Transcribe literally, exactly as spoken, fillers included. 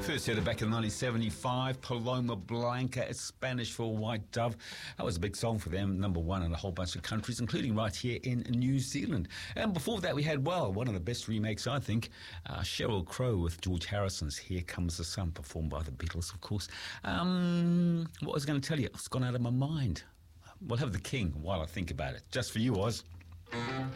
First heard it back in nineteen seventy-five, Paloma Blanca, it's Spanish for White Dove. That was a big song for them, number one in a whole bunch of countries, including right here in New Zealand. And before that we had, well, one of the best remakes, I think, uh, Sheryl Crow with George Harrison's Here Comes the Sun, performed by the Beatles, of course. Um, what I was going to tell you, it's gone out of my mind. We'll have The King while I think about it. Just for you, Oz.